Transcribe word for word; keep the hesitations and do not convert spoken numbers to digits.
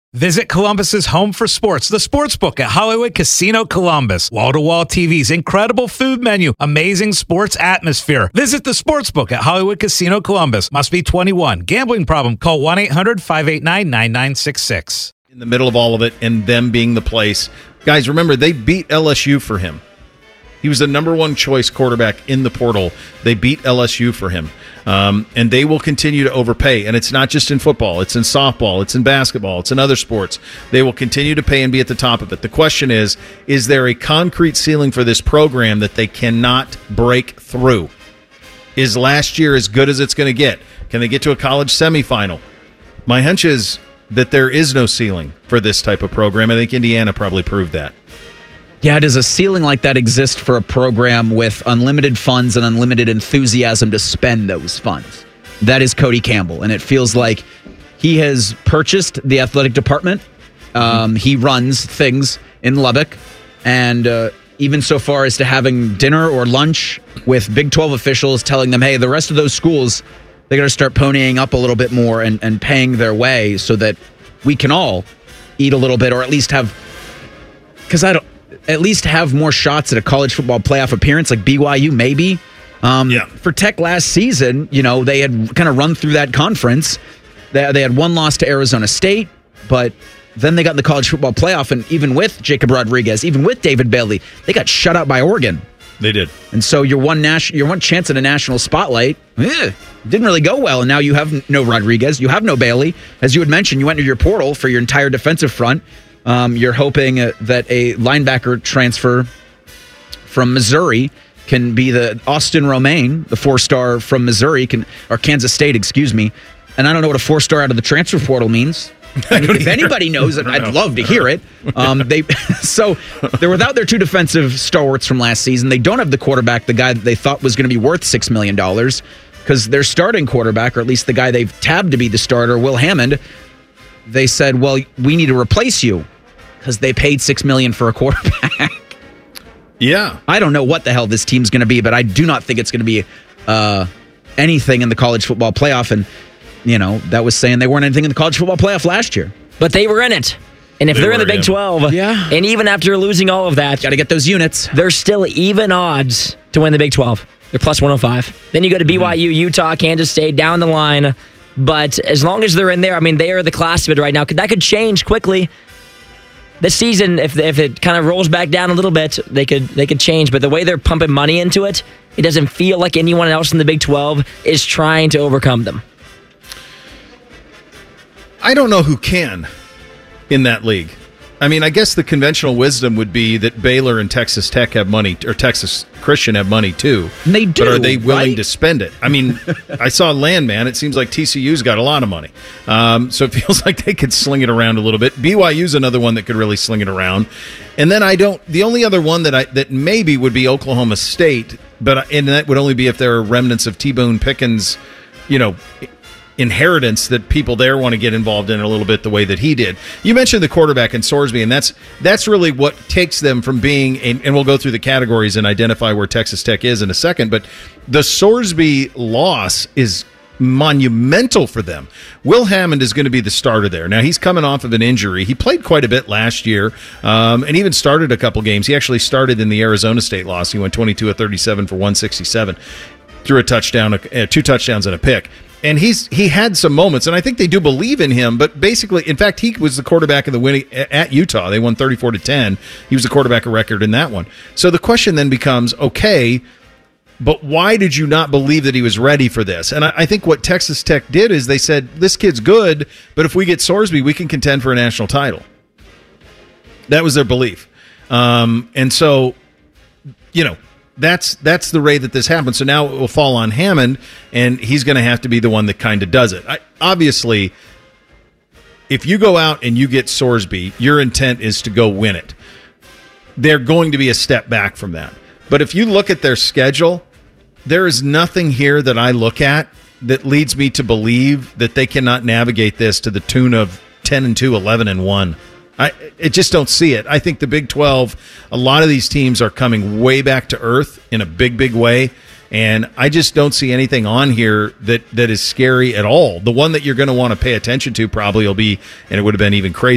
Visit Columbus's home for sports, the Sportsbook at Hollywood Casino Columbus. Wall-to-wall T Vs, incredible food menu, amazing sports atmosphere. Visit the Sportsbook at Hollywood Casino Columbus. Must be twenty-one. Gambling problem? Call one eight hundred five eight nine nine nine six six. In the middle of all of it and them being the place. Guys, remember, they beat L S U for him. He was the number one choice quarterback in the portal. They beat L S U for him. Um, and they will continue to overpay. And it's not just in football. It's in softball. It's in basketball. It's in other sports. They will continue to pay and be at the top of it. The question is, is there a concrete ceiling for this program that they cannot break through? Is last year as good as it's going to get? Can they get to a college semifinal? My hunch is that there is no ceiling for this type of program. I think Indiana probably proved that. Yeah, does a ceiling like that exist for a program with unlimited funds and unlimited enthusiasm to spend those funds? That is Cody Campbell, and it feels like he has purchased the athletic department. Um, he runs things in Lubbock, and uh, even so far as to having dinner or lunch with Big twelve officials telling them, hey, the rest of those schools, they got to start ponying up a little bit more and, and paying their way so that we can all eat a little bit, or at least have, because I don't, at least have more shots at a college football playoff appearance, like B Y U maybe. Um, yeah. For Tech last season, you know, they had kind of run through that conference. They, they had one loss to Arizona State, but then they got in the college football playoff, and even with Jacob Rodriguez, even with David Bailey, they got shut out by Oregon. They did. And so your one nas- your one chance at a national spotlight eh, didn't really go well, and now you have no Rodriguez, you have no Bailey. As you had mentioned, you went into your portal for your entire defensive front. Um, you're hoping uh, that a linebacker transfer from Missouri can be the Austin Romaine, the four-star from Missouri, can or Kansas State, excuse me. And I don't know what a four-star out of the transfer portal means. And if either. anybody knows it, I'd know. love to hear it. Um, they so they're without their two defensive stalwarts from last season. They don't have the quarterback, the guy that they thought was going to be worth six million dollars, because their starting quarterback, or at least the guy they've tabbed to be the starter, Will Hammond, they said, well, we need to replace you because they paid six million dollars for a quarterback. Yeah. I don't know what the hell this team's going to be, but I do not think it's going to be uh, anything in the college football playoff. And, you know, that was saying they weren't anything in the college football playoff last year. But they were in it. And if They they're in were, the Big yeah. twelve, Yeah. and even after losing all of that, Got to get those units. they're still even odds to win the Big twelve. They're plus one oh five. Then you go to B Y U, Utah, Kansas State, down the line. But as long as they're in there, I mean, they are the class of it right now. That could change quickly. This season, if if it kind of rolls back down a little bit, they could they could change. But the way they're pumping money into it, it doesn't feel like anyone else in the Big twelve is trying to overcome them. I don't know who can in that league. I mean, I guess the conventional wisdom would be that Baylor and Texas Tech have money, or Texas Christian have money too. And they do, But are they willing right? to spend it? I mean, I saw Landman. It seems like T C U's got a lot of money. Um, so it feels like they could sling it around a little bit. B Y U's another one that could really sling it around. And then I don't, the only other one that I that maybe would be Oklahoma State, but and that would only be if there are remnants of T-Boone Pickens, you know, inheritance that people there want to get involved in a little bit the way that he did. You mentioned the quarterback in Sorsby, and that's that's really what takes them from being, a, and we'll go through the categories and identify where Texas Tech is in a second, but the Sorsby loss is monumental for them. Will Hammond is going to be the starter there. Now, he's coming off of an injury. He played quite a bit last year, um, and even started a couple games. He actually started in the Arizona State loss. He went twenty-two of thirty-seven for one sixty-seven, threw a touchdown, uh, two touchdowns and a pick. And he's he had some moments, and I think they do believe in him. But basically, in fact, he was the quarterback of the winning at Utah. They won thirty-four to ten. He was the quarterback of record in that one. So the question then becomes, okay, but why did you not believe that he was ready for this? And I, I think what Texas Tech did is they said, this kid's good, but if we get Sorsby, we can contend for a national title. That was their belief. Um, and so, you know, That's that's the way that this happens. So now it will fall on Hammond, and he's going to have to be the one that kind of does it. I, obviously, if you go out and you get Sorsby, your intent is to go win it. They're going to be a step back from that. But if you look at their schedule, there is nothing here that I look at that leads me to believe that they cannot navigate this to the tune of ten and two, eleven and one. I, I just don't see it. I think the Big twelve, a lot of these teams are coming way back to earth in a big, big way, and I just don't see anything on here that, that is scary at all. The one that you're going to want to pay attention to probably will be, and it would have been even crazier,